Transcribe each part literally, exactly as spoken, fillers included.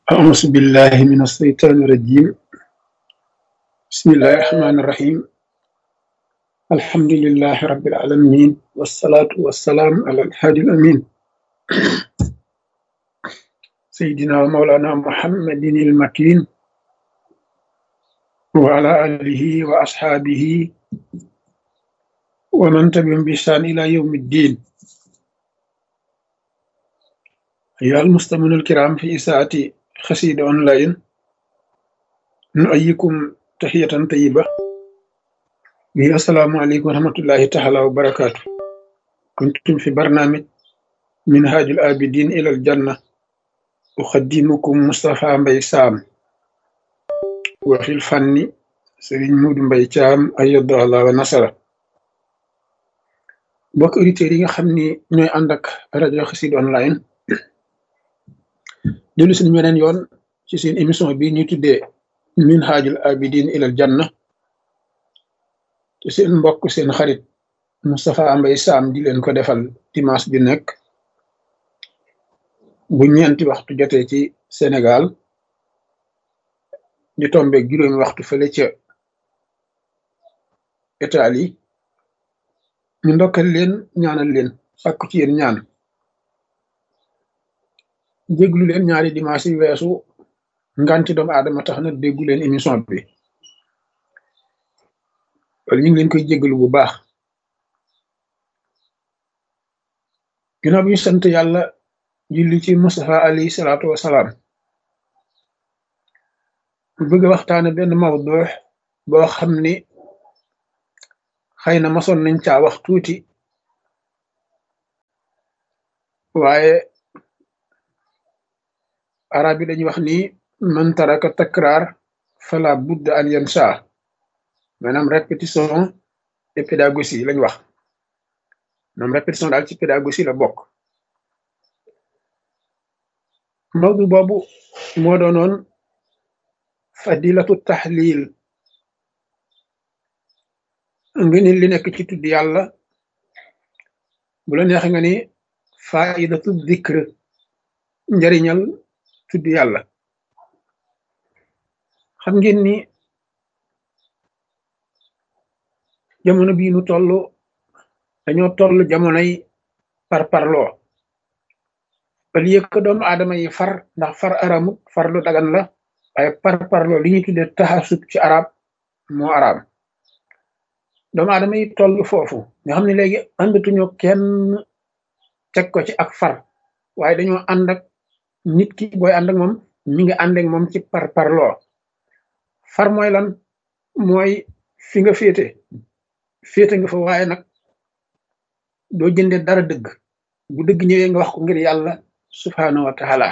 أعوذ بالله من الشيطان الرجيم. بسم الله الرحمن الرحيم. الحمد لله رب العالمين، والصلاة والسلام على الهادي الأمين سيدنا ومولانا محمد المكين وعلى آله وأصحابه ومن تبعهم بإحسان إلى يوم الدين. أيها المستمعون الكرام، في إساءة خسيد أونلاين نؤيكم تحية طيبة. السلام عليكم ورحمة الله تعالى وبركاته. كنتم في برنامج منهاج الآبدين إلى الجنة، أخدمكم مصطفى مبي سام، وفي الفن سيرين مود مبي تام أيد الله ونصره. بوك auditeurs yi nga xam ni ñooy ànd ak rajo Xassida online dellu si nañu beneen yoon ci seen émission bi ñuy tuddee minhajul abidin ilal janna te seen mbokk seen xarit Moustapha Mbaye Sam di leen ko defal dimanche bi nekk bu ñeenti waxtu jotee ci Sénégal di tombeeg juróomi waxtu fële ca Italie. ñu ndokkal leen ñaanal leen sàkku ci yéen ñaan jéglu leen ñaari dimanche yi weesu nganti doomu aadama tax na déggu leen émission bi wala ñu ngi leen koy jéggalu bu baax. ginnaaw bi ñu sant yàlla julli ci Mustafa alayhi salaatu wasalaam, bu bëgg a waxtaane benn mawdu boo xam ni xëy na masoon nañ caa wax tuuti, waaye arab yi dañuy wax ni man taraka takraar fala budda an yansa, maanaam répétition et pédagogie lañ wax. maanaam répétition daal ci pédagogie la bokk. mawdu boobu moo doonoon fadilatu tahlil, nga ni li nekk ci tudd yàlla. bu la neex nga ni faidatu dhikr, njariñal tudd yàlla. xam ngeen ni jamono bii nu toll dañoo toll jamonoy parparloo. au lieu que doomu aadama yi far, ndax far aramut, far lu dagan la, waaye parparloo li ñuy tuddee taxasub ci arab moo araam. doomu aadama yi toll foofu nga xam ne léegi àndatuñu kenn teg ko ci ak far, waaye dañoo ànd ak nit ki. booy ànd ak moom mi ngi ànd ak moom ci parparloo. far mooy lan? mooy fi nga féete féete nga fa, waaye nag doo jënde dara dëgg. bu dëgg ñëwee nga wax ko ngir yàlla subhanahu wa taala.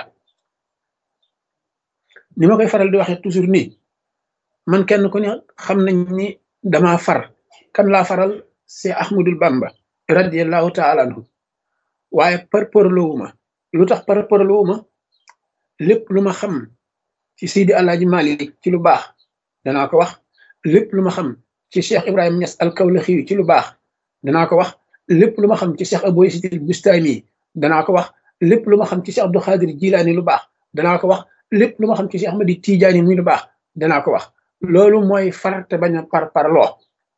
ni ma koy faral di waxee toujours nii, man kenn ku ne xam nañ ni dama far. kan laa faral? c'est Ahmadul Bamba radiallahu taala anhu. waaye parparloowuma. lu tax parparloowuma? lépp lu ma xam ci Seydi Alaaji Maalik ci lu baax danaa ko wax. lépp lu ma xam ci Cheikh Ibrahima Niass al-Kawlaxi ci lu baax danaa ko wax. lépp lu ma xam ci Cheikh Abou Yazid al-Bustami danaa ko wax. lépp lu ma xam ci Cheikh Abdou Khadir Jilaani lu baax danaa ko wax. lépp lu ma xam ci Cheikh Ahmadi Tijaani muy lu baax danaa ko wax. loolu mooy far te bañ a parparloo.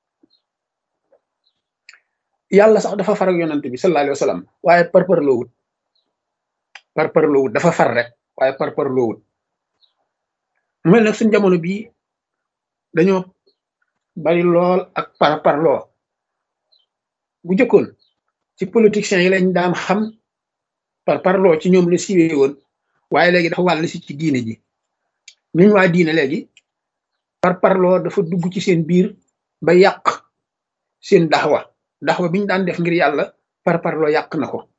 yàlla sax dafa far ak yonent bi sallallahu alayhi wa sallam, waaye parparloowut. parparloowut dafa far rek waaye parparloowut. mu mel nag suñ jamono bii dañoo bari lool ak parparloo. bu jëkkoon ci politiciens yi lañ daan xam parparloo, ci ñoom la siiwee woon, waaye léegi dafa wàll si ci diine ji. ñuñ waa diine léegi parparloo dafa dugg ci seen biir ba yàq seen daxwa. daxwa biñ daan def ngir yàlla parparloo yàq na ko.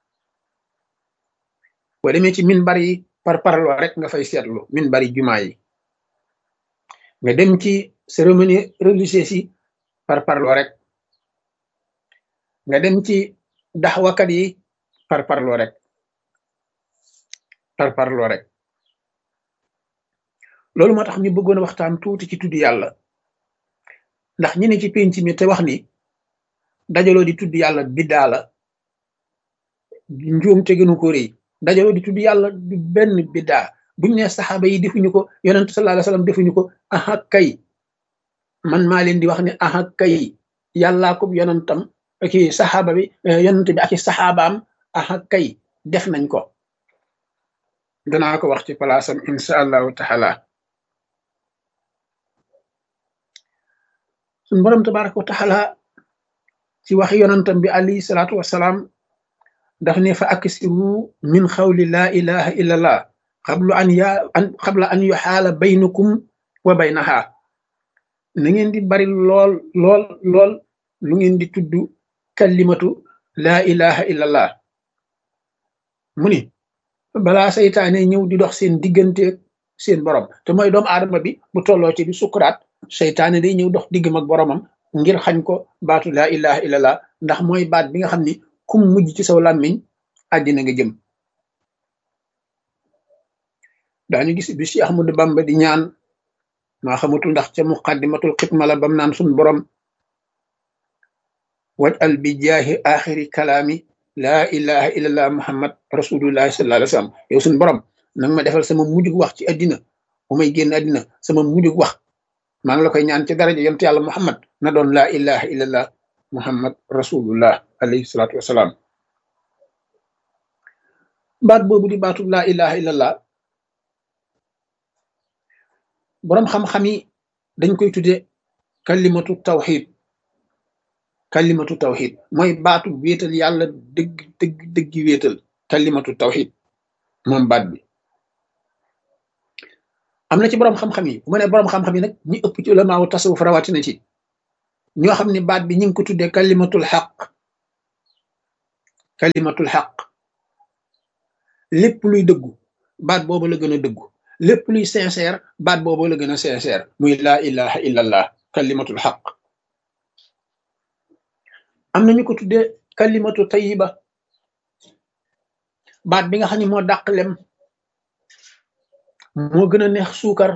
boo demee ci minbar yi parparloo rek nga fay seetlu. minbar yi jumaa yi nga dem ci cérémonie religieuse yi parparloo rek. nga dem ci daxwakat yi parparloo rek parparloo rek. loolu moo tax ñu bëggoon a waxtaan tuuti ci tudd yàlla, ndax ñi ne ci penc mi te wax ni dajaloo di tudd yàlla biddaa la, njuum te gënu ko rëy. dajaloo di tudd yàlla du benn biddaa, buñ ne saxaaba yi defuñu ko yonent sallallahu alayhi wasallam defuñu ko aha kay man maa leen di wax ne aha kay yàllaa ko yonentam ki saxaaba bi yonent bi ak i saxaabaam aha kay def nañ ko danaa ko wax ci palaasam insha allahu taala suñu borom tabaraka wa taala ci wax yonentam bi alayhi salaatu wasalaam daf ne fa aksiru min xawli laa ilaha illa allah xablu an ya an xabla an yuxaala baynakum wa baynaha na ngeen di bari lool lool lool lu ngeen di tudd kalimatu laa ilaha illa allah mu ni balaa saytaane ñëw di dox seen digganteeg seen borom te mooy doomu aadama bi bu tolloo ci di sukuraat saytaane day ñëw dox diggam ak boromam ngir xañ ko baatu laa ilaha illa allah ndax mooy baat bi nga xam ni kum mujj ci saw làmmiñ àddina nga jëm daañu gis bi Cheikh Ahmadou Bamba di ñaan maa xamatul ndax ca muqaddimatul xitma la bam naan sun borom waj al bi jaahi axiri kalaami laa ilaha illallah muhammad rasulullahi sallallahu alayhi wa sallam yow sun borom nanga ma defal sama mujjug wax ci àddina bu may génn àddina sama mujjug wax maa ngi la koy ñaan ci daraja yonent yàlla muhammad na doon laa ilaha illallah muhammad rasulullah alayhi salatu wasalaam baat boobu di baatu laa ilaha illallah boroom xam-xam yi dañ koy tudde kalimatu tawxid kalimatu tawxid mooy baatu wéetal yàlla dëgg dëgg dëggi wéetal kalimatu tawxid moom baat bi am na ci boroom xam-xam yi bu ma ne boroom xam-xam yi nag ñi ëpp ci ulamaawu tasawuf rawatina ci ñoo xam ne baat bi ñu ngi ko tuddee kalimatul xaq kalimatul xaq lépp luy dëggu baat boobu la gën a dëggu lépp luy sincère baat boobu la gën a sincère muy laa ilaha illallah kalimatul xaq am na ñu ko tuddee kalimatu tayiba baat bi nga xam ne moo dàq lem moo gën a neex suukar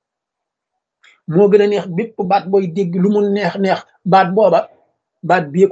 moo gën a neex bépp baat booy dégg lu mu neex neex baat booba baat bi